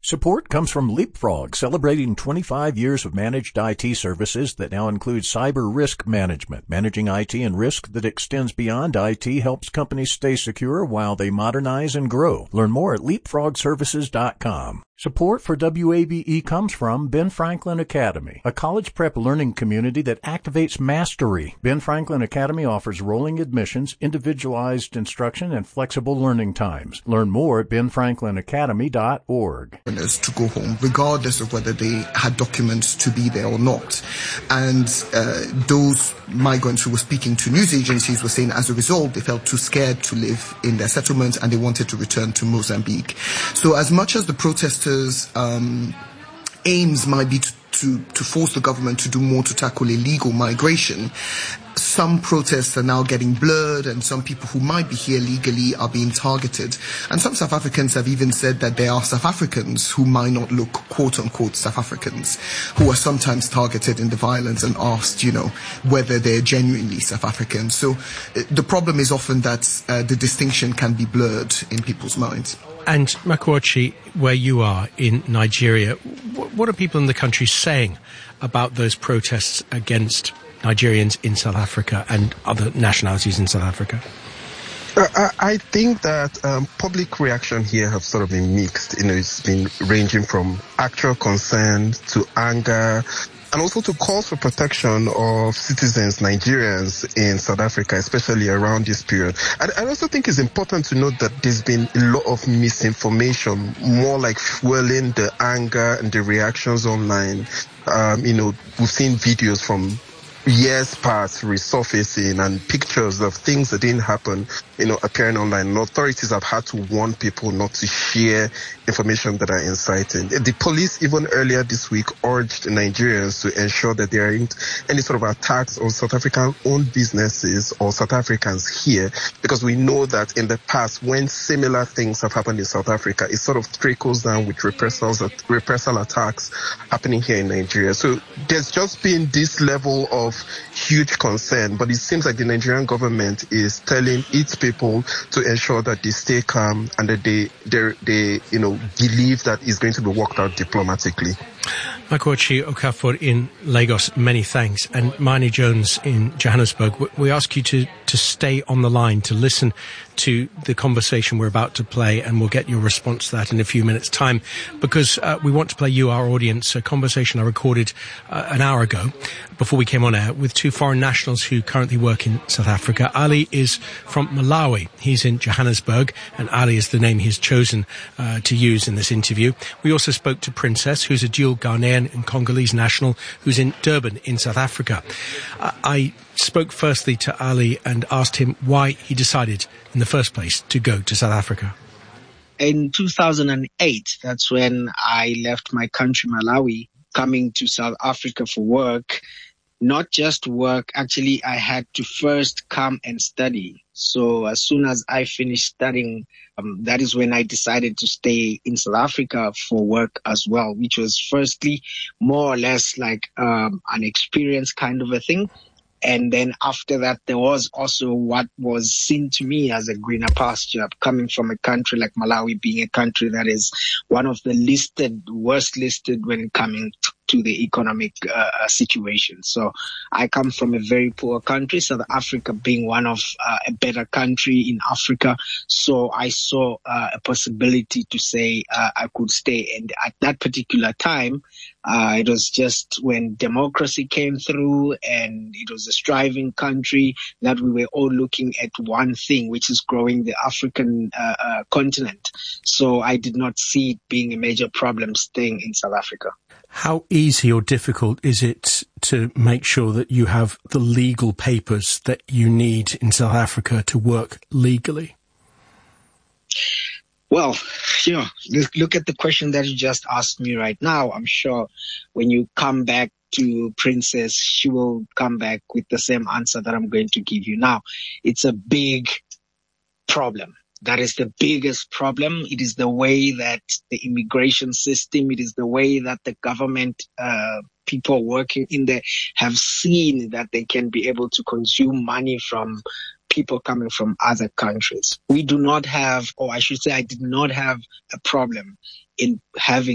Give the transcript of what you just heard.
Support comes from Leapfrog, celebrating 25 years of managed IT services that now include cyber risk management. Managing IT and risk that extends beyond IT helps companies stay secure while they modernize and grow. Learn more at leapfrogservices.com. Support for WABE comes from Ben Franklin Academy, a college prep learning community that activates mastery. Ben Franklin Academy offers rolling admissions, individualized instruction, and flexible learning times. Learn more at benfranklinacademy.org. To go home, regardless of whether they had documents to be there or not. And those migrants who were speaking to news agencies were saying as a result they felt too scared to live in their settlements and they wanted to return to Mozambique. So as much as the protesters' aims might be to force the government to do more to tackle illegal migration, some protests are now getting blurred and some people who might be here legally are being targeted. And some South Africans have even said that there are South Africans who might not look quote-unquote South Africans who are sometimes targeted in the violence and asked, whether they're genuinely South African. So the problem is often that the distinction can be blurred in people's minds. And Makuochi, where you are in Nigeria, what are people in the country saying about those protests against Nigerians in South Africa and other nationalities in South Africa? I think that public reaction here have sort of been mixed. It's been ranging from actual concern to anger, and also to calls for protection of citizens, Nigerians in South Africa, especially around this period. I also think it's important to note that there's been a lot of misinformation, more like fueling the anger and the reactions online. We've seen videos from years past resurfacing and pictures of things that didn't happen, appearing online. And authorities have had to warn people not to share information that are inciting. The police, even earlier this week, urged Nigerians to ensure that there aren't any sort of attacks on South African-owned businesses or South Africans here, because we know that in the past, when similar things have happened in South Africa, it sort of trickles down with reprisal attacks happening here in Nigeria. So there's just been this level of huge concern, but it seems like the Nigerian government is telling its people to ensure that they stay calm and that they believe that it's going to be worked out diplomatically. Makuochi Okafor in Lagos, many thanks. And Mani Jones in Johannesburg, we ask you to stay on the line to listen to the conversation we're about to play, and we'll get your response to that in a few minutes' time, because we want to play you, our audience, a conversation I recorded an hour ago before we came on air with two foreign nationals who currently work in South Africa. Ali is from Malawi. He's in Johannesburg, and Ali is the name he's chosen to use in this interview. We also spoke to Princess, who's a dual Ghanaian and Congolese national who's in Durban in South Africa. I spoke firstly to Ali and asked him why he decided in the first place to go to South Africa. In 2008, that's when I left my country, Malawi, coming to South Africa for work. Not just work, actually, I had to first come and study. So as soon as I finished studying, that is when I decided to stay in South Africa for work as well, which was firstly more or less like an experience kind of a thing. And then after that, there was also what was seen to me as a greener pasture, coming from a country like Malawi, being a country that is one of the worst listed when coming to the economic situation. So I come from a very poor country, South Africa being one of a better country in Africa. So I saw a possibility to say I could stay. And at that particular time, it was just when democracy came through and it was a striving country that we were all looking at one thing, which is growing the African continent. So I did not see it being a major problem staying in South Africa. How easy or difficult is it to make sure that you have the legal papers that you need in South Africa to work legally? Well, look at the question that you just asked me right now. I'm sure when you come back to Princess, she will come back with the same answer that I'm going to give you now. It's a big problem. That is the biggest problem. It is the way that the immigration system, it is the way that the government, people working in there have seen that they can be able to consume money from people coming from other countries. We do not have, or I should say I did not have a problem in having